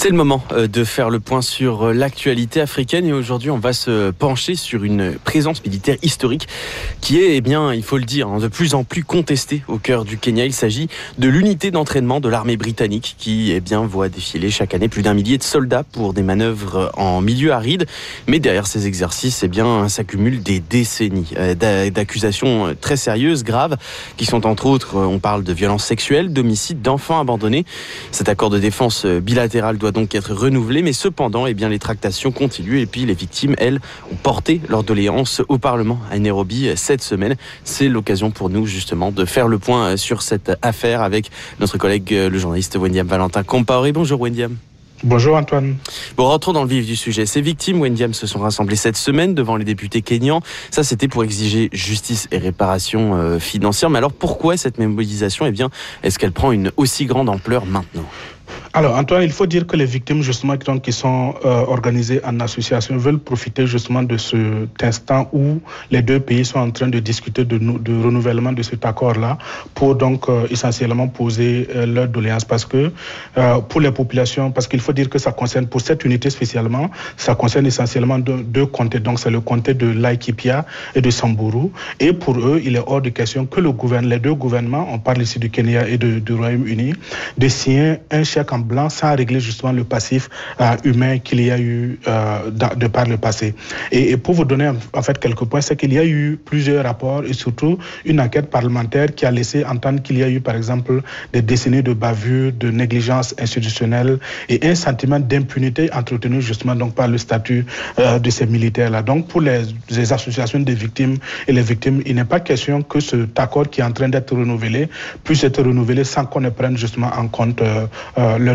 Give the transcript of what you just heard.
C'est le moment de faire le point sur l'actualité africaine et aujourd'hui on va se pencher sur une présence militaire historique qui est, il faut le dire, de plus en plus contestée au cœur du Kenya. Il s'agit de l'unité d'entraînement de l'armée britannique qui voit défiler chaque année plus d'1 millier de soldats pour des manœuvres en milieu aride. Mais derrière ces exercices, s'accumulent des décennies d'accusations très sérieuses, graves, qui sont entre autres, on parle de violences sexuelles, d'homicides, d'enfants abandonnés. Cet accord de défense bilatéral doit donc être renouvelé, mais cependant, les tractations continuent et puis les victimes, elles, ont porté leur doléance au Parlement à Nairobi cette semaine. C'est l'occasion pour nous, justement, de faire le point sur cette affaire avec notre collègue, le journaliste Wendiam Valentin Compaoré. Bonjour Wendiam. Bonjour Antoine. Bon, rentrons dans le vif du sujet. Ces victimes, Wendiam, se sont rassemblées cette semaine devant les députés kenyans. Ça, c'était pour exiger justice et réparation financière. Mais alors, pourquoi cette mobilisation, est-ce qu'elle prend une aussi grande ampleur maintenant ? Alors Antoine, il faut dire que les victimes justement qui sont organisées en association veulent profiter justement de cet instant où les deux pays sont en train de discuter de renouvellement de cet accord-là pour donc essentiellement poser leurs doléances parce que pour les populations, parce qu'il faut dire que ça concerne, pour cette unité spécialement, ça concerne essentiellement deux comtés, donc c'est le comté de Laikipia et de Samburu, et pour eux, il est hors de question que les deux gouvernements, on parle ici du Kenya et du Royaume-Uni, de signer un chèque en blanc sans régler justement le passif humain qu'il y a eu de par le passé. Et pour vous donner en fait quelques points, c'est qu'il y a eu plusieurs rapports et surtout une enquête parlementaire qui a laissé entendre qu'il y a eu par exemple des décennies de bavures, de négligence institutionnelle et un sentiment d'impunité entretenu justement donc par le statut de ces militaires-là. Donc pour les associations des victimes et les victimes, il n'est pas question que cet accord qui est en train d'être renouvelé puisse être renouvelé sans qu'on ne prenne justement en compte leur